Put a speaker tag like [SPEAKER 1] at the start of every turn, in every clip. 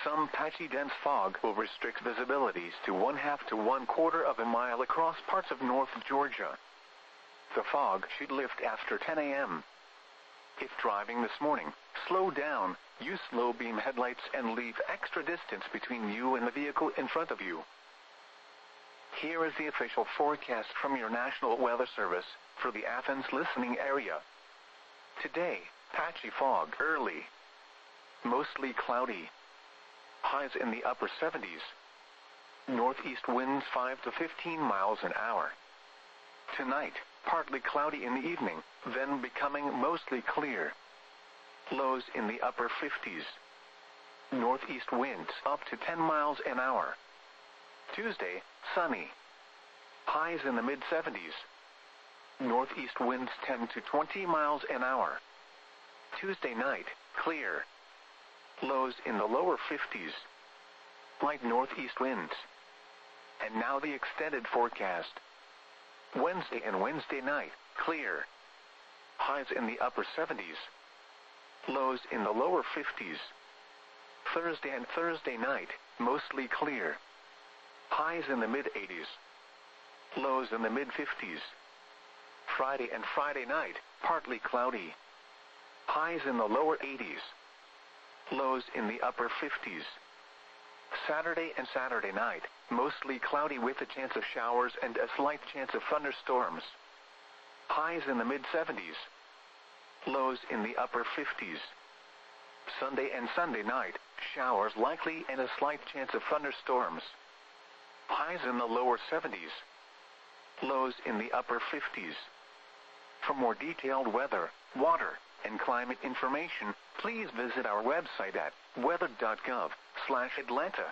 [SPEAKER 1] Some patchy dense fog will restrict visibilities to 1/2 to 1/4 of a mile across parts of North Georgia. The fog should lift after 10 a.m. If driving this morning, slow down, use low beam headlights and leave extra distance between you and the vehicle in front of you. Here is the official forecast from your National Weather Service for the Athens listening area. Today, patchy fog early. Mostly cloudy. Highs in the upper 70s. Northeast winds 5 to 15 miles an hour. Tonight, partly cloudy in the evening, then becoming mostly clear. Lows in the upper 50s. Northeast winds up to 10 miles an hour. Tuesday, sunny. Highs in the mid-70s. Northeast winds 10 to 20 miles an hour. Tuesday night, clear. Lows in the lower 50s. Light northeast winds. And now the extended forecast. Wednesday and Wednesday night, clear. Highs in the upper 70s. Lows in the lower 50s. Thursday and Thursday night, mostly clear. Highs in the mid-80s. Lows in the mid-50s. Friday and Friday night, partly cloudy. Highs in the lower 80s. Lows in the upper 50s. Saturday and Saturday night, mostly cloudy with a chance of showers and a slight chance of thunderstorms. Highs in the mid-70s. Lows in the upper 50s. Sunday and Sunday night, showers likely and a slight chance of thunderstorms. Highs in the lower 70s. Lows in the upper 50s. For more detailed weather, water, and climate information, please visit our website at weather.gov/Atlanta.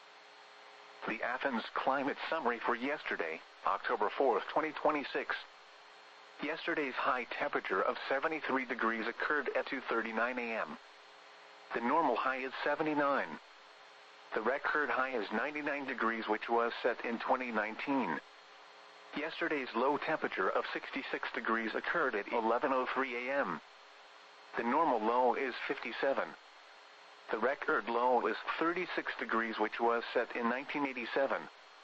[SPEAKER 1] The Athens Climate Summary for yesterday, October 4, 2026. Yesterday's high temperature of 73 degrees occurred at 2:39 a.m. The normal high is 79. The record high is 99 degrees, which was set in 2019. Yesterday's low temperature of 66 degrees occurred at 11:03 a.m. The normal low is 57. The record low is 36 degrees, which was set in 1987.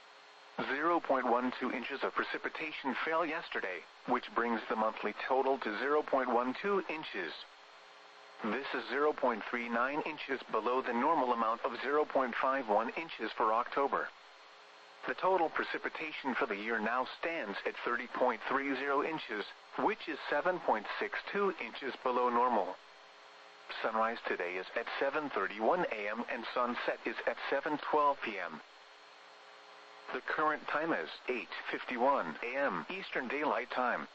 [SPEAKER 1] 0.12 inches of precipitation fell yesterday, which brings the monthly total to 0.12 inches. This is 0.39 inches below the normal amount of 0.51 inches for October. The total precipitation for the year now stands at 30.30 inches, which is 7.62 inches below normal. Sunrise today is at 7:31 a.m. and sunset is at 7:12 p.m. The current time is 8:51 a.m. Eastern Daylight Time.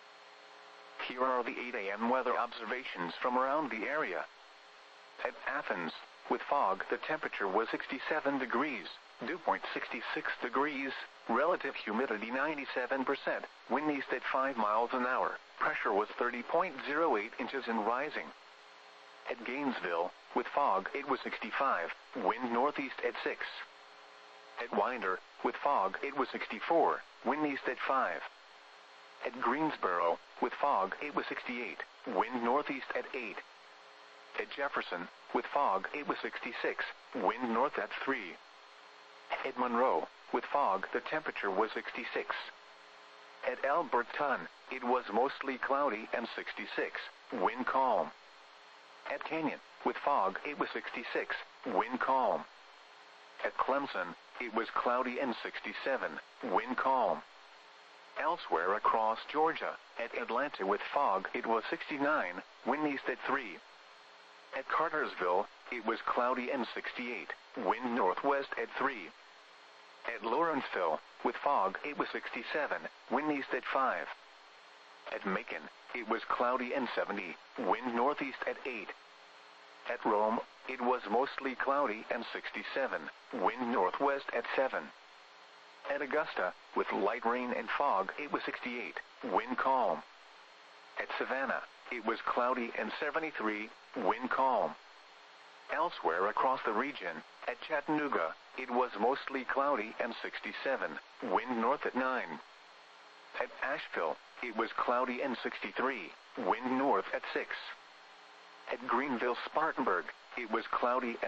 [SPEAKER 1] Here are the 8 a.m. weather observations from around the area. At Athens, with fog, the temperature was 67 degrees, dew point 66 degrees, relative humidity 97%, wind east at 5 miles an hour, pressure was 30.08 inches and rising. At Gainesville, with fog, it was 65, wind northeast at 6. At Winder, with fog, it was 64, wind east at 5. At Greensboro, with fog, it was 68, wind northeast at 8. At Jefferson, with fog, it was 66, wind north at 3. At Monroe, with fog, the temperature was 66. At Alberton, it was mostly cloudy and 66, wind calm. At Canyon, with fog, it was 66, wind calm. At Clemson, it was cloudy and 67, wind calm. Elsewhere across Georgia, at Atlanta with fog, it was 69, wind east at 3. At Cartersville, it was cloudy and 68, wind northwest at 3. At Lawrenceville, with fog, it was 67, wind east at 5. At Macon, it was cloudy and 70, wind northeast at 8. At Rome, it was mostly cloudy and 67, wind northwest at 7. At Augusta, with light rain and fog, it was 68, wind calm. At Savannah, it was cloudy and 73, wind calm. Elsewhere across the region, at Chattanooga, it was mostly cloudy and 67, wind north at 9. At Asheville, it was cloudy and 63, wind north at 6. At Greenville-Spartanburg, it was cloudy and